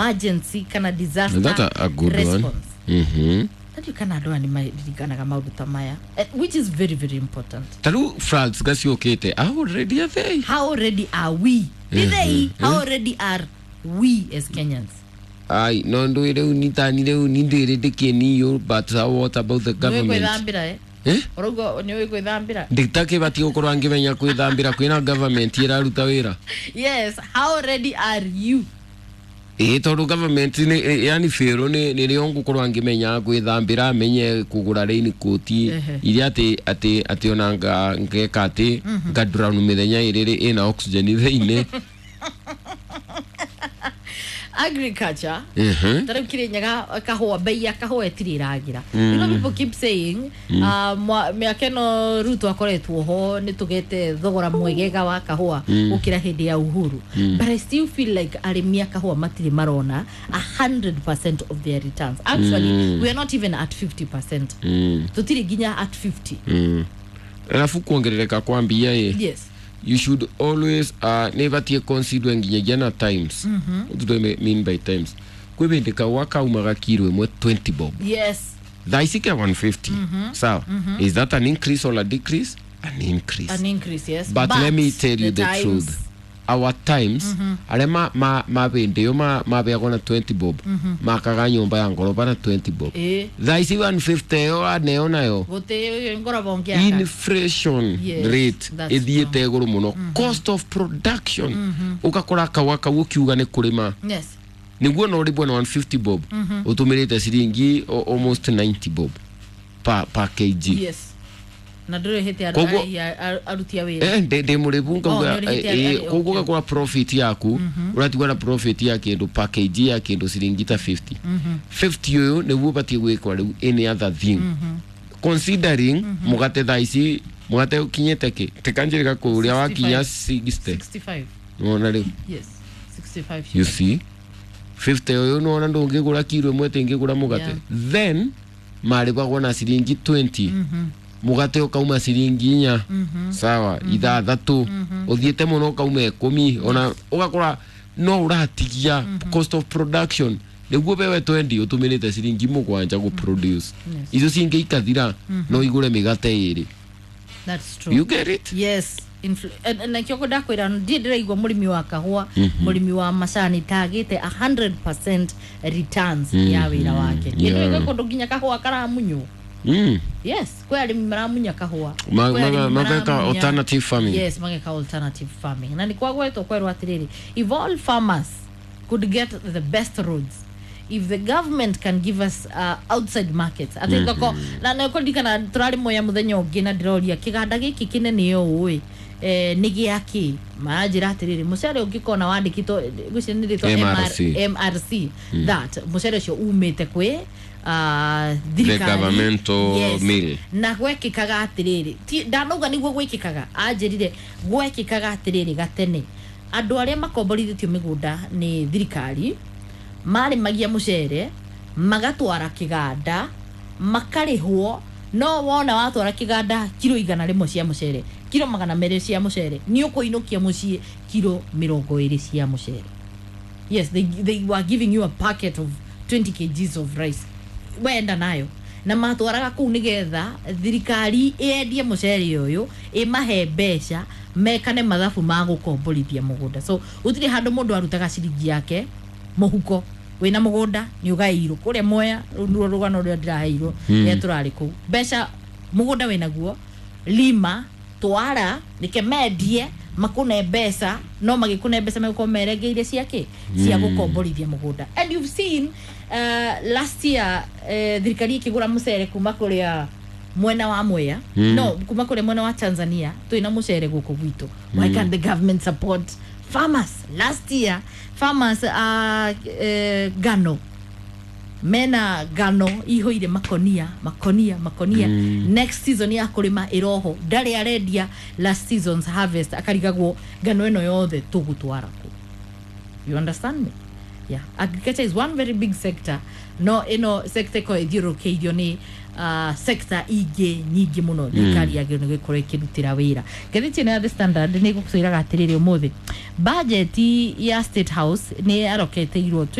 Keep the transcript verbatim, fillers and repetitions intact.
emergency kana disaster That's a, a good response. one. Mhm. That you can do ani kana kama utamaya, which is very very important. Taru France gasiokete. How ready are they? How ready are we? Did they? How ready are we as Kenyans? Ai, no ndo ile unita ni ile uninde de keni yo, but what about the government? Eh? Orogo niwe kwithambira. Nditake bati gukorwa ngimenya kwithambira kwina government iraruta wira. Yes, how ready are you? Eh, tondu government ni yani fero ni ni ryo ngukorwa ngimenya kwithambira amenye kugura rain coat iria ati ati ati onanga ngeka ati ngadura nu mithenya iriri ina oxygen theine. Agriculture. Mhm. Tara kirenyaga kahua bei ya kahua etiragira. You know, people keep saying uh miaka no Ruto akoretwo ho ni tugete thogora mwegega wa kahua ukira hindi ya Uhuru. But I still feel like arimi kahua matiri marona one hundred percent of their returns. Actually, we are not even at fifty percent. Tutiri ginya at fifty. Alafu kuongerereka kwa mbia ye. Yes. You should always uh never take consider nginyana times. What do I mean by times? Kwebendeka waka umaga kilo emwe twenty bob. Yes. Daisika one fifty. So, is that an increase or a decrease? An increase. An increase, yes. But, but let me tell you the, the truth. Our times, ale ma ma ma bende yo ma ma be agona twenty bob. Ma kaga nyomba ya ngoroba na twenty bob. Eh. Daisi one fifty yo aneona yo. Gote ngoroba ongia. Inflation yes, rate ethiete iguru muno. Cost of production. Ukakora kawaka ukiuga ne kurima. Yes. Niguo no ribo na one fifty bob. Utumirite siringi almost ninety bob per per kg. Yes. Na dore hete arutia wira. Eh de de muribunga kogo ga kwa profit yaku uratigwa na profit yake ndo package yake ndo siringi ta fifty. fifty yo ne wubati gwekwa any other thing. Considering mugate daisi mugate kinyete ke tekanjira ko uria wakinya sixty. sixty-five. Unaona leo? Yes. sixty-five. You see? fifty yo no ona ndo ngigura kilo mwete ngigura mugate. Yeah. Then mari bagwa na siringi twenty. Mm-hmm. Mugate ukauma siringi inya. Mm-hmm. Sawa, mm-hmm. Itha thatu. Mm-hmm. Uthiete muno ukauma ikumi. Ona ugakora no uratigia mm-hmm. cost of production. Niguo bewe twenty utumirite siringi mugwanja go produce. Izo singe ikathira no igure migate iri. That's true. You get it? Yes. Na kioko dakwira ndire igwa murimi wa kahua, murimi wa macani tagite one hundred percent returns ya wira wake. Ndio iko ndoginya kahua kara munyu. Mm. Yes, kwa ali maramunya kahua. Mageka alternative farming. Yes, mageka alternative farming. Na ni kwa gweto kwa rwatiriri. If all farmers could get the best roads, if the government can give us uh, outside markets, I think ko na na ko dikana turali moya muthenya ungina ndiroria kiganda giki kinene yo uwi eh nigi yaki majira atiriri mucere ungikona wandikito gucinirito M R C that mucere cio umite kwi uh the governmental yes. Mill na gwekikaga atiriri ndanoga niguo gwekikaga anjirire gwekikaga atiriri gatene andu aria makomborithitio migunda ni thirikari mari magia mucere magatwara kiganda makarihwo no wona watwara kiganda kilo igana rimwe cia mucere kilo magana mere cia mucere ni ukuinukia mucie kilo mirongo iri cia mucere. Yes, they they were giving you a packet of twenty kilograms of rice wenda nayo na matwaraga ku nigetha thirikari endie mucere uyu imahe mbeca mekane mathabu ma gukomborithia mugunda. So utire handu mundu arutaga ciringi yake muhuko wina mugunda ni ugairo kuria moya ruo rugano ria ndiraheirwo ya turari ku mbeca mugunda wina guo lima twara nike medie makune mbeca no magikune mbeca mekomeregeire ciake cia gukomborithia mugunda. And you've seen uh, last year uh, thirikari ikigura mucere kuma kuria mwena wa Mwea mm. no kuma kuria mwena wa Tanzania tuina mucere guku gwitu. Why mm. can't the government support farmers? Last year farmers uh, uh gano mena gano ihoire makonia makonia makonia mm. next season ya kurima iroho ndari arendia last season's harvest akarigagwo gano eno yothe tugutwara ku. You understand me? Yeah, agriculture is one very big sector. No eno sector ko ithiurukiirio ni uh, sector ingi nyingi muno thirikari yagire ni gukora ikirutira wira. Gathiti na The Standard ni gukuira gatiriri umuthi budget ya State House ni aroketeirwo